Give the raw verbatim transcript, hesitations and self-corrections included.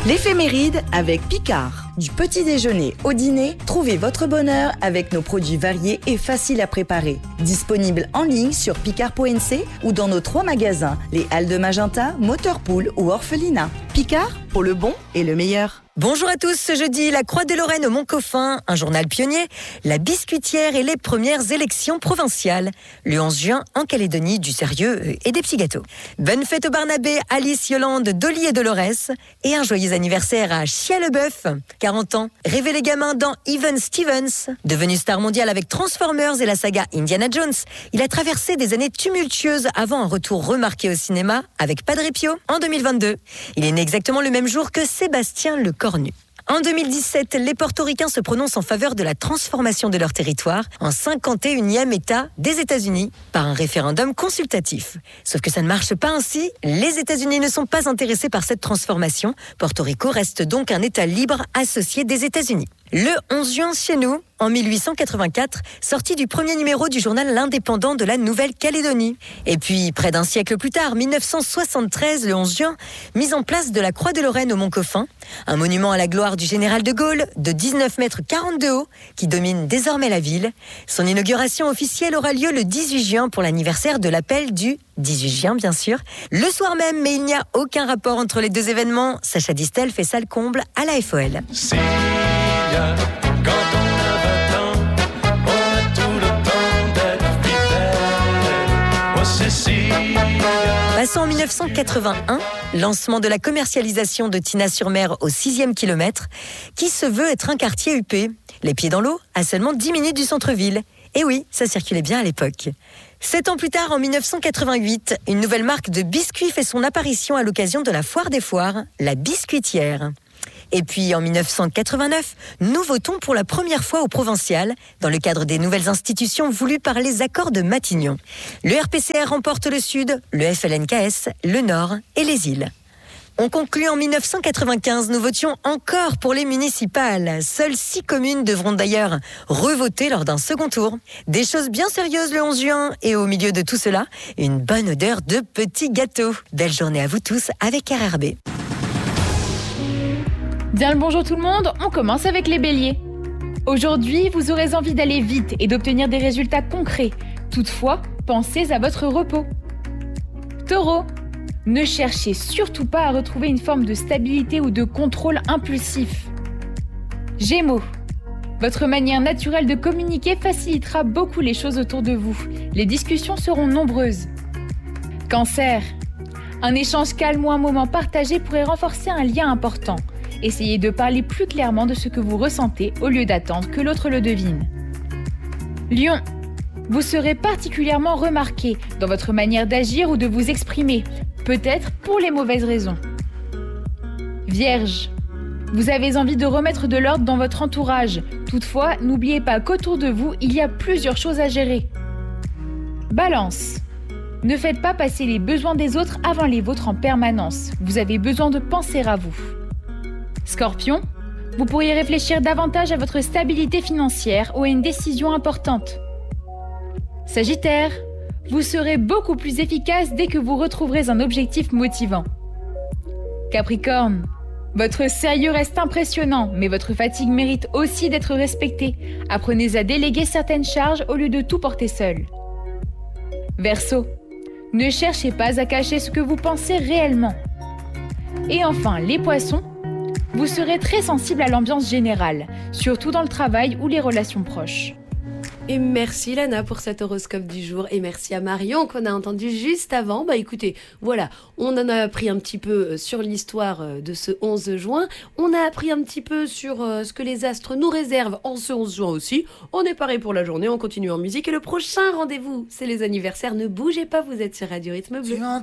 L'éphéméride avec Picard. Du petit déjeuner au dîner, trouvez votre bonheur avec nos produits variés et faciles à préparer. Disponibles en ligne sur picard point n c ou dans nos trois magasins, les Halles de Magenta, Motorpool ou Orphelinat. Picard, pour le bon et le meilleur. Bonjour à tous, ce jeudi, la Croix de Lorraine au Mont-Coffin, un journal pionnier, la Biscuitière et les premières élections provinciales. Le onze juin, en Calédonie, du sérieux et des petits gâteaux. Bonne fête au Barnabé, Alice, Yolande, Dolly et Dolores. Et un joyeux anniversaire à Chia Leboeuf, quarante ans. Rêver les gamins dans Even Stevens. Devenu star mondiale avec Transformers et la saga Indiana Jones, il a traversé des années tumultueuses avant un retour remarqué au cinéma avec Padre Pio en deux mille vingt-deux. Il est né exactement le même jour que Sébastien Lecornu. En deux mille dix-sept, les portoricains se prononcent en faveur de la transformation de leur territoire en cinquante et unième État des États-Unis par un référendum consultatif. Sauf que ça ne marche pas ainsi. Les États-Unis ne sont pas intéressés par cette transformation. Porto Rico reste donc un État libre associé des États-Unis. Le onze juin chez nous, en mille huit cent quatre-vingt-quatre, sortie du premier numéro du journal L'Indépendant de la Nouvelle-Calédonie. Et puis, près d'un siècle plus tard, mille neuf cent soixante-treize, le onze juin, mise en place de la Croix de Lorraine au Mont-Coffin, un monument à la gloire du général de Gaulle de dix-neuf mètres quarante de haut, qui domine désormais la ville. Son inauguration officielle aura lieu le dix-huit juin pour l'anniversaire de l'appel du dix-huit juin, bien sûr. Le soir même, mais il n'y a aucun rapport entre les deux événements. Sacha Distel fait salle comble à la F O L. C'est quand on a vingt ans, on a tout le temps d'être fidèle. Oh Cécilia. Passons en mille neuf cent quatre-vingt-un, lancement de la commercialisation de Tina-sur-Mer au sixième kilomètre, qui se veut être un quartier huppé. Les pieds dans l'eau, à seulement dix minutes du centre-ville. Et oui, ça circulait bien à l'époque. Sept ans plus tard, en mille neuf cent quatre-vingt-huit, une nouvelle marque de biscuits fait son apparition à l'occasion de la Foire des Foires, la Biscuitière. Et puis en mille neuf cent quatre-vingt-neuf, nous votons pour la première fois au provincial, dans le cadre des nouvelles institutions voulues par les accords de Matignon. Le R P C R remporte le Sud, le F L N K S, le Nord et les îles. On conclut en mille neuf cent quatre-vingt-quinze, nous votions encore pour les municipales. Seules six communes devront d'ailleurs revoter lors d'un second tour. Des choses bien sérieuses le onze juin, et au milieu de tout cela, une bonne odeur de petits gâteaux. Belle journée à vous tous avec R R B. Bien le bonjour tout le monde, on commence avec les béliers. Aujourd'hui, vous aurez envie d'aller vite et d'obtenir des résultats concrets. Toutefois, pensez à votre repos. Taureau, ne cherchez surtout pas à retrouver une forme de stabilité ou de contrôle impulsif. Gémeaux, votre manière naturelle de communiquer facilitera beaucoup les choses autour de vous. Les discussions seront nombreuses. Cancer, un échange calme ou un moment partagé pourrait renforcer un lien important. Essayez de parler plus clairement de ce que vous ressentez au lieu d'attendre que l'autre le devine. Lion, vous serez particulièrement remarqué dans votre manière d'agir ou de vous exprimer, peut-être pour les mauvaises raisons. Vierge, vous avez envie de remettre de l'ordre dans votre entourage. Toutefois, n'oubliez pas qu'autour de vous, il y a plusieurs choses à gérer. Balance, ne faites pas passer les besoins des autres avant les vôtres en permanence. Vous avez besoin de penser à vous. Scorpion, vous pourriez réfléchir davantage à votre stabilité financière ou à une décision importante. Sagittaire, vous serez beaucoup plus efficace dès que vous retrouverez un objectif motivant. Capricorne, votre sérieux reste impressionnant, mais votre fatigue mérite aussi d'être respectée. Apprenez à déléguer certaines charges au lieu de tout porter seul. Verseau, ne cherchez pas à cacher ce que vous pensez réellement. Et enfin, les poissons, vous serez très sensible à l'ambiance générale, surtout dans le travail ou les relations proches. Et merci Lana pour cet horoscope du jour, et merci à Marion qu'on a entendu juste avant. Bah écoutez, voilà, on en a appris un petit peu sur l'histoire de ce onze juin, on a appris un petit peu sur ce que les astres nous réservent en ce onze juin aussi. On est paré pour la journée, on continue en musique, et le prochain rendez-vous, c'est les anniversaires. Ne bougez pas, vous êtes sur Radio Rythme Bleu.